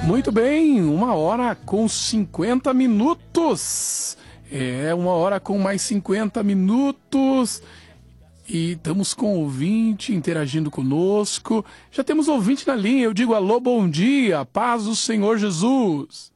Muito bem, 1h50. É, 1h com mais 50 minutos. E estamos com o ouvinte interagindo conosco. Já temos ouvinte na linha. Eu digo alô, bom dia, paz do Senhor Jesus.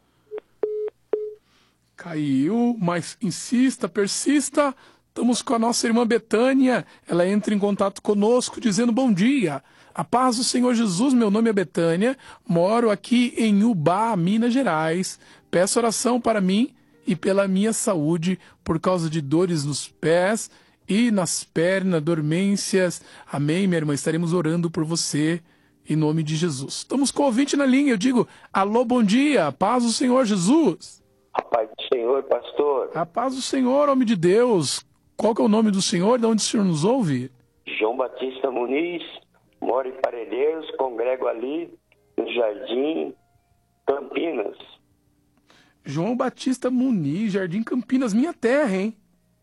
Caiu, mas insista, persista. Estamos com a nossa irmã Betânia. Ela entra em contato conosco dizendo bom dia. A paz do Senhor Jesus, meu nome é Betânia. Moro aqui em Ubá, Minas Gerais. Peço oração para mim e pela minha saúde por causa de dores nos pés e nas pernas, dormências. Amém, minha irmã. Estaremos orando por você em nome de Jesus. Estamos com o ouvinte na linha. Eu digo alô, bom dia. Paz do Senhor Jesus. A paz do Senhor, pastor. A paz do Senhor, homem de Deus. Qual que é o nome do Senhor? De onde o Senhor nos ouve? João Batista Muniz, moro em Parelheiros, congrego ali no Jardim Campinas. João Batista Muniz, Jardim Campinas, minha terra, hein?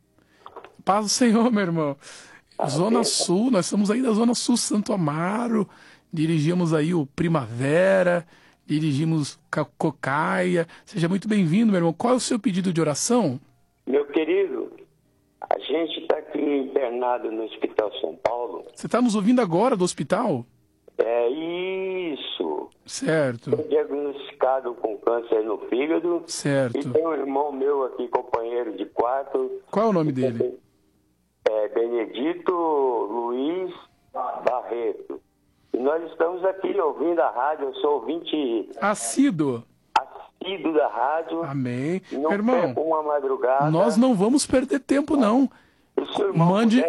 Paz do Senhor, meu irmão. Zona Sul, nós estamos aí da Zona Sul, Santo Amaro. Dirigimos aí o Primavera, dirigimos Cocaia. Seja muito bem-vindo, meu irmão. Qual é o seu pedido de oração? Meu querido, a gente está aqui internado no Hospital São Paulo. Você está nos ouvindo agora do hospital? É isso. Certo. Fui diagnosticado com câncer no fígado. Certo. E tem um irmão meu aqui, companheiro de quarto. Qual é o nome dele? É Benedito Luiz Barreto. E nós estamos aqui ouvindo a rádio. Eu sou ouvinte assíduo da rádio. Amém. Não Irmão, perco uma madrugada. Nós não vamos perder tempo, não. Mande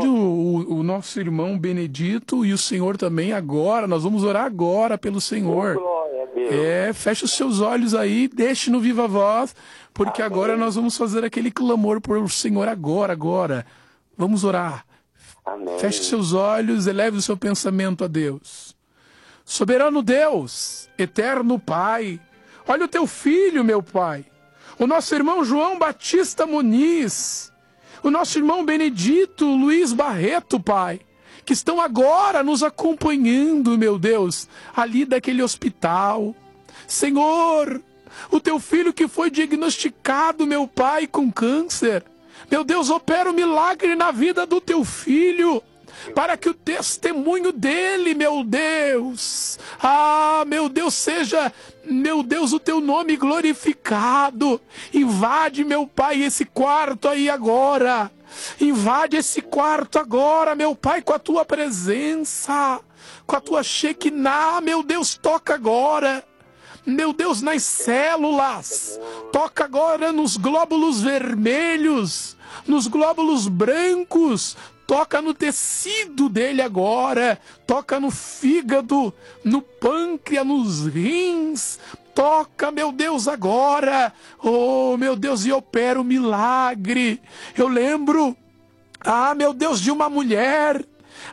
o nosso irmão Benedito e o Senhor também agora. Nós vamos orar agora pelo Senhor. Glória a Deus. Feche os seus olhos aí, deixe no viva voz, porque Amém. Agora nós vamos fazer aquele clamor por o Senhor agora. Vamos orar. Amém. Feche os seus olhos, eleve o seu pensamento a Deus. Soberano Deus, eterno Pai, olha o teu filho, meu Pai, o nosso irmão João Batista Muniz, o nosso irmão Benedito Luiz Barreto, Pai, que estão agora nos acompanhando, meu Deus, ali daquele hospital. Senhor, o teu filho que foi diagnosticado, meu Pai, com câncer, meu Deus, opera um milagre na vida do teu filho, para que o testemunho dele, meu Deus, meu Deus, seja, meu Deus, o teu nome glorificado. Invade, meu Pai, esse quarto aí agora. Invade esse quarto agora, meu Pai, com a tua presença, com a tua Shekinah, meu Deus, toca agora. Meu Deus, nas células, toca agora nos glóbulos vermelhos, nos glóbulos brancos, toca no tecido dele agora, toca no fígado, no pâncreas, nos rins, toca, meu Deus, agora, oh, meu Deus, e opera o milagre. Eu lembro, meu Deus, de uma mulher,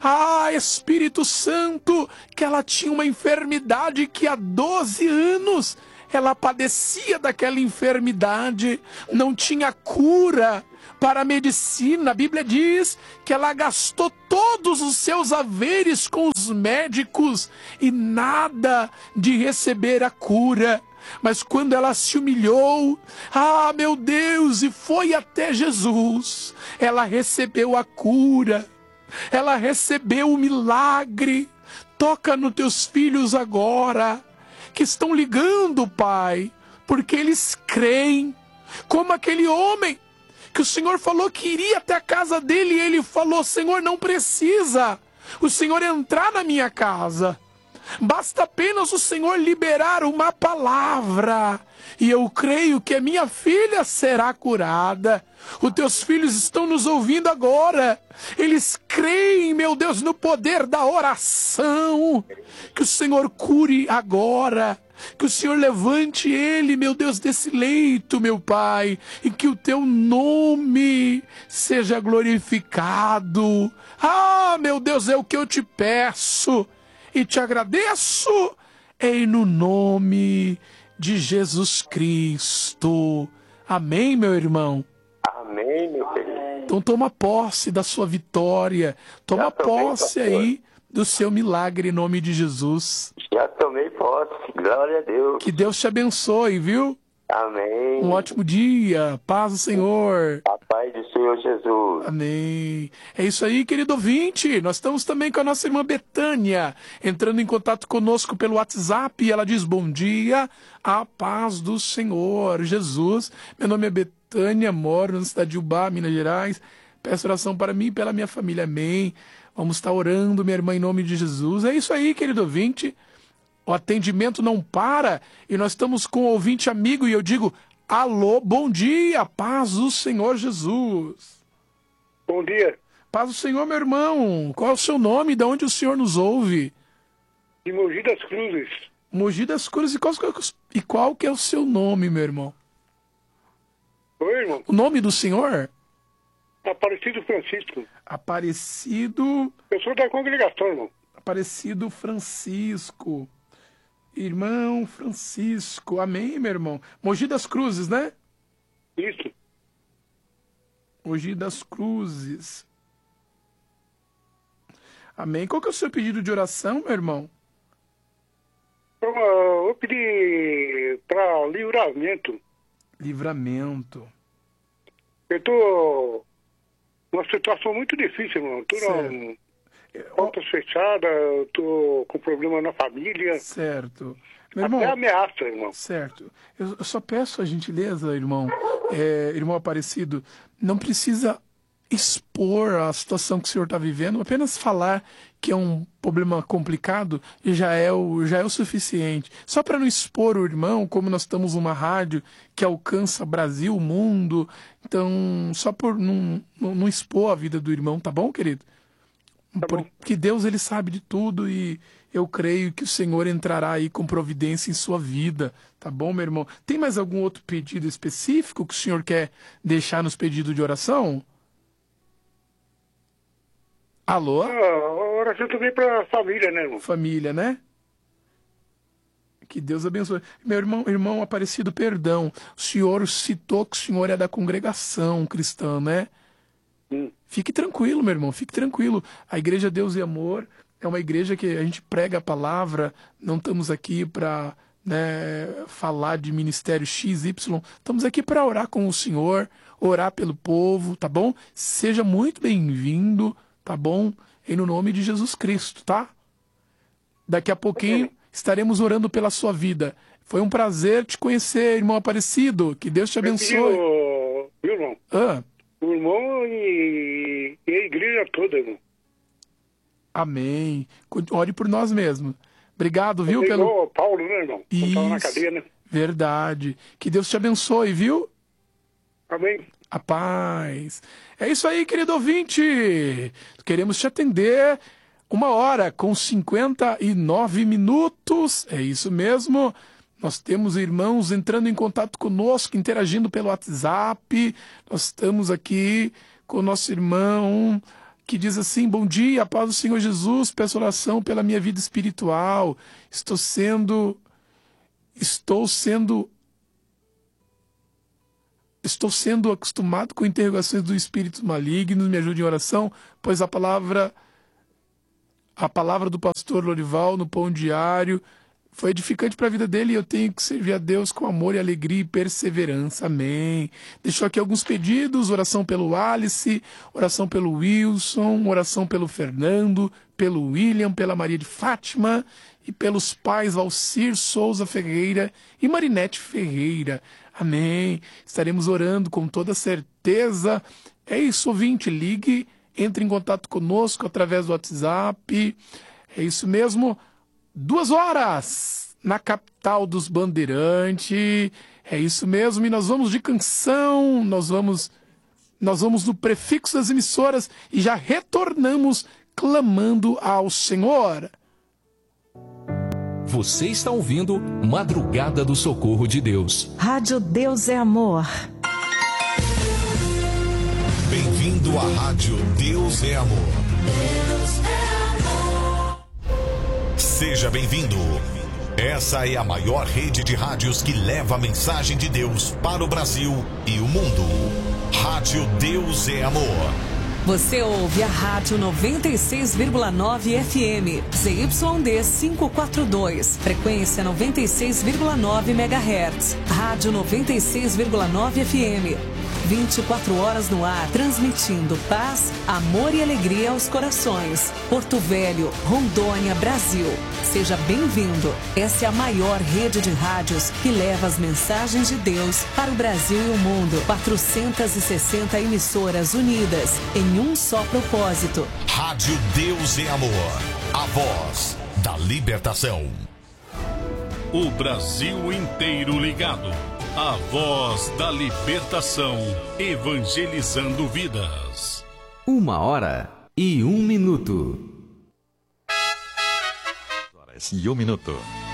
Espírito Santo, que ela tinha uma enfermidade que há 12 anos ela padecia daquela enfermidade, não tinha cura para a medicina. A Bíblia diz que ela gastou todos os seus haveres com os médicos e nada de receber a cura. Mas quando ela se humilhou, meu Deus, e foi até Jesus, ela recebeu a cura. Ela recebeu o milagre. Toca nos teus filhos agora, que estão ligando, Pai, porque eles creem, como aquele homem que o Senhor falou que iria até a casa dele, e ele falou: Senhor, não precisa o Senhor entrar na minha casa, basta apenas o Senhor liberar uma palavra, e eu creio que a minha filha será curada. Os teus filhos estão nos ouvindo agora. Eles creem, meu Deus, no poder da oração. Que o Senhor cure agora. Que o Senhor levante ele, meu Deus, desse leito, meu Pai. E que o teu nome seja glorificado. Meu Deus, é o que eu te peço e te agradeço, no nome de Jesus Cristo. Amém, meu irmão? Amém, meu querido. Então toma posse da sua vitória. Toma posse aí do seu milagre em nome de Jesus. Já tomei posse. posse. Glória a Deus. Que Deus te abençoe, viu? Amém. Um ótimo dia. Paz do Senhor. A paz do Senhor Jesus. Amém. É isso aí, querido ouvinte. Nós estamos também com a nossa irmã Betânia, entrando em contato conosco pelo WhatsApp. Ela diz: bom dia, a paz do Senhor Jesus. Meu nome é Betânia, moro na cidade de Ubá, Minas Gerais. Peço oração para mim e pela minha família. Amém. Vamos estar orando, minha irmã, em nome de Jesus. É isso aí, querido ouvinte. O atendimento não para e nós estamos com um ouvinte amigo e eu digo: alô, bom dia, paz do Senhor Jesus. Bom dia. Paz do Senhor, meu irmão. Qual é o seu nome? De onde o senhor nos ouve? De Mogi das Cruzes. Mogi das Cruzes. E qual que é o seu nome, meu irmão? Oi, irmão. O nome do senhor? Aparecido Francisco. Aparecido... Eu sou da congregação, irmão. Aparecido Francisco. Irmão Francisco. Amém, meu irmão. Mogi das Cruzes, né? Isso. Mogi das Cruzes. Amém. Qual que é o seu pedido de oração, meu irmão? Eu pedi para livramento. Livramento. Eu tô numa situação muito difícil, irmão. Tô na porta fechada, eu tô com problema na família. Certo. Meu irmão, até ameaça, irmão. Certo. Eu só peço a gentileza, irmão, irmão Aparecido, não precisa expor a situação que o senhor está vivendo, apenas falar que é um problema complicado já é o suficiente. Só para não expor o irmão, como nós estamos numa rádio que alcança Brasil, mundo, então só por não expor a vida do irmão, tá bom, querido? Porque Deus, ele sabe de tudo e eu creio que o Senhor entrará aí com providência em sua vida, tá bom, meu irmão? Tem mais algum outro pedido específico que o senhor quer deixar nos pedidos de oração? Alô? Oração também para a família, né, irmão? Família, né? Que Deus abençoe. Meu irmão Aparecido, perdão. O senhor citou que o senhor é da congregação cristã, né? Fique tranquilo, meu irmão, fique tranquilo. A Igreja Deus e Amor é uma igreja que a gente prega a palavra, não estamos aqui para falar de ministério XY, estamos aqui para orar com o Senhor, orar pelo povo, tá bom? Seja muito bem-vindo, tá bom? Em no nome de Jesus Cristo, tá? Daqui a pouquinho estaremos orando pela sua vida. Foi um prazer te conhecer, irmão Aparecido. Que Deus te abençoe. Viu, irmão? O irmão e a igreja toda, irmão. Amém. Ore por nós mesmos. Obrigado, viu? Pelo Paulo, né, irmão? Isso. Tava na cadeia, né? Verdade. Que Deus te abençoe, viu? Amém. A paz. É isso aí, querido ouvinte. Queremos te atender 1h com 59 minutos. É isso mesmo. Nós temos irmãos entrando em contato conosco, interagindo pelo WhatsApp. Nós estamos aqui com o nosso irmão que diz assim: bom dia, paz do Senhor Jesus, peço oração pela minha vida espiritual. Estou sendo acostumado com interrogações do espírito maligno, me ajude em oração, pois a palavra do pastor Lorival no Pão Diário foi edificante para a vida dele e eu tenho que servir a Deus com amor e alegria e perseverança. Amém. Deixou aqui alguns pedidos: oração pelo Alice, oração pelo Wilson, oração pelo Fernando, pelo William, pela Maria de Fátima e pelos pais Valcir Souza Ferreira e Marinete Ferreira. Amém. Estaremos orando com toda certeza. É isso, ouvinte. Ligue, entre em contato conosco através do WhatsApp. É isso mesmo. 2 horas na capital dos Bandeirantes. É isso mesmo. E nós vamos de canção. Nós vamos no prefixo das emissoras e já retornamos clamando ao Senhor. Você está ouvindo Madrugada do Socorro de Deus. Rádio Deus é Amor. Bem-vindo à Rádio Deus é Amor. Deus é amor. Seja bem-vindo. Essa é a maior rede de rádios que leva a mensagem de Deus para o Brasil e o mundo. Rádio Deus é Amor. Você ouve a Rádio 96,9 FM, ZYD 542, frequência 96,9 MHz, Rádio 96,9 FM. 24 horas no ar, transmitindo paz, amor e alegria aos corações. Porto Velho, Rondônia, Brasil. Seja bem-vindo. Essa é a maior rede de rádios que leva as mensagens de Deus para o Brasil e o mundo. 460 emissoras unidas em um só propósito. Rádio Deus é Amor, a voz da libertação. O Brasil inteiro ligado. A voz da libertação, evangelizando vidas. 1h01. 1h01.